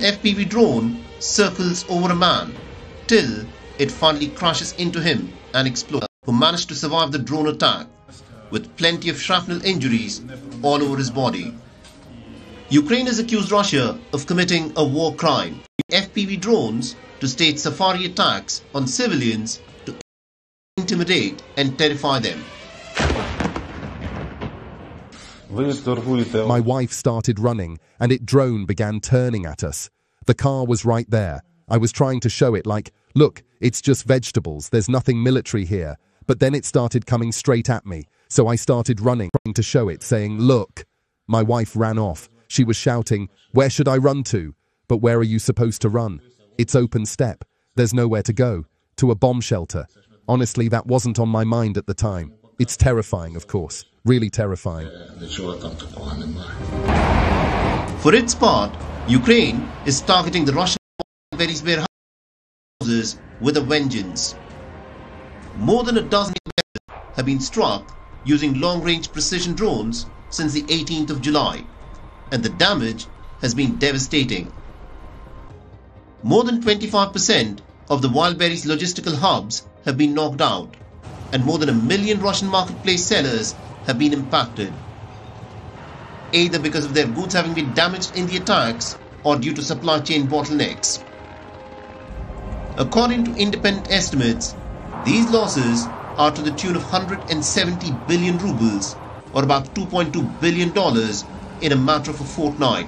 FPV drone circles over a man till it finally crashes into him and explodes, who managed to survive the drone attack with plenty of shrapnel injuries all over his body. Ukraine has accused Russia of committing a war crime, FPV drones to stage safari attacks on civilians to intimidate and terrify them. My wife started running and its drone began turning at us. The car was right there. I was trying to show it like, look, it's just vegetables, there's nothing military here. But then it started coming straight at me. So I started running, trying to show it, saying, look. My wife ran off. She was shouting, where should I run to? But where are you supposed to run? It's open steppe. There's nowhere to go. To a bomb shelter. Honestly, that wasn't on my mind at the time. It's terrifying, of course. Really terrifying. For its part, Ukraine is targeting the Russian warehouses with a vengeance. More than a dozen have been struck using long-range precision drones since the 18th of July, and the damage has been devastating. More than 25% of the Wildberries logistical hubs have been knocked out, and more than 1 million Russian marketplace sellers have been impacted, either because of their goods having been damaged in the attacks or due to supply chain bottlenecks. According to independent estimates, these losses are to the tune of 170 billion rubles, or about $2.2 billion in a matter of a fortnight.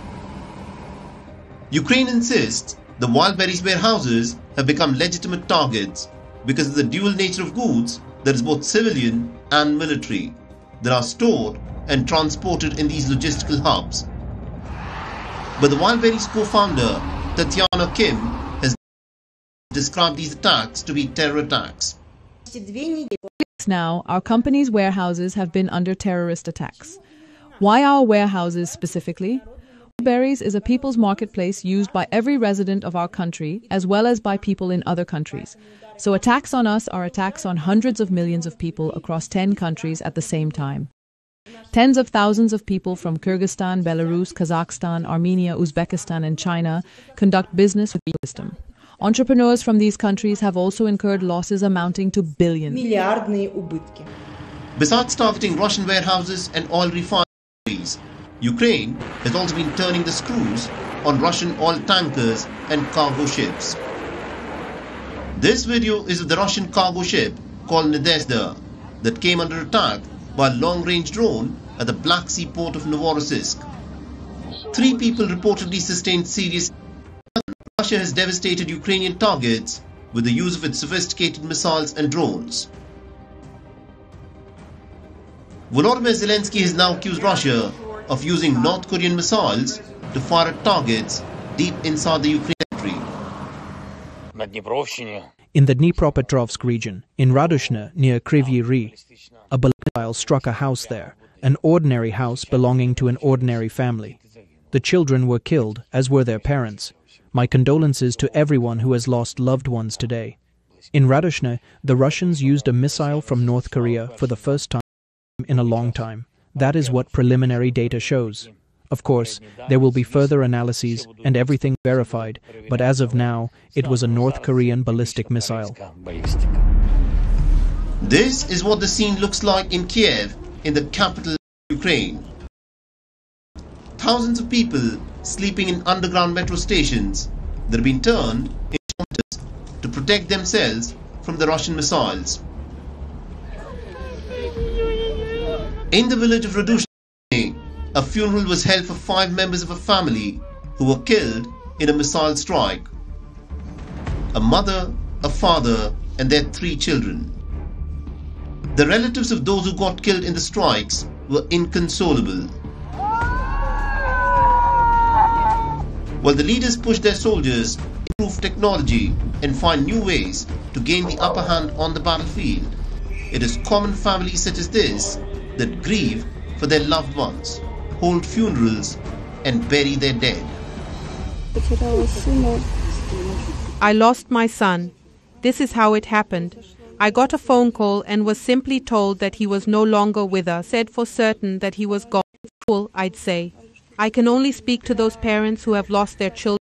Ukraine insists the Wildberries warehouses have become legitimate targets because of the dual nature of goods that is both civilian and military that are stored and transported in these logistical hubs. But the Wildberries co-founder Tatiana Kim has described these attacks to be terror attacks. Now, our company's warehouses have been under terrorist attacks. Why our warehouses specifically? Wildberries is a people's marketplace used by every resident of our country as well as by people in other countries. So attacks on us are attacks on hundreds of millions of people across 10 countries at the same time. Tens of thousands of people from Kyrgyzstan, Belarus, Kazakhstan, Armenia, Uzbekistan and China conduct business with the system. Entrepreneurs from these countries have also incurred losses amounting to billions. Besides targeting Russian warehouses and oil refineries, Ukraine has also been turning the screws on Russian oil tankers and cargo ships. This video is of the Russian cargo ship called Nadezhda that came under attack by a long-range drone at the Black Sea port of Novorossiysk. 3 people reportedly sustained serious damage. Russia has devastated Ukrainian targets with the use of its sophisticated missiles and drones. Volodymyr Zelensky has now accused Russia of using North Korean missiles to fire at targets deep inside the Ukraine territory. In the Dnipropetrovsk region, in Radushne near Kryvyi Rih, a missile struck a house there, an ordinary house belonging to an ordinary family. The children were killed, as were their parents. My condolences to everyone who has lost loved ones today. In Radushne, the Russians used a missile from North Korea for the first time in a long time. That is what preliminary data shows. Of course, there will be further analyses and everything verified, but as of now, it was a North Korean ballistic missile. This is what the scene looks like in Kiev, in the capital of Ukraine. Thousands of people sleeping in underground metro stations that have been turned into shelters to protect themselves from the Russian missiles. In the village of Radushne, a funeral was held for 5 members of a family who were killed in a missile strike. A mother, a father, and their 3 children. The relatives of those who got killed in the strikes were inconsolable. While the leaders pushed their soldiers to improve technology and find new ways to gain the upper hand on the battlefield, it is common families such as this that grieve for their loved ones, hold funerals, and bury their dead. I lost my son. This is how it happened. I got a phone call and was simply told that he was no longer with us. Said for certain that he was gone. Fool, I'd say. I can only speak to those parents who have lost their children.